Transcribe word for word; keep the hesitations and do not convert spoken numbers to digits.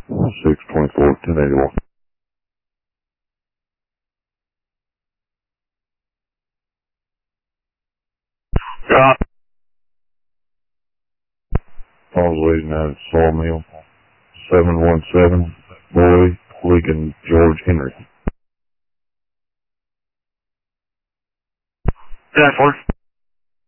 six twenty-four, ten eighty-one. Yeah. I was waiting at a sawmill. seven one seven, Boy, Lincoln, George Henry. ten four.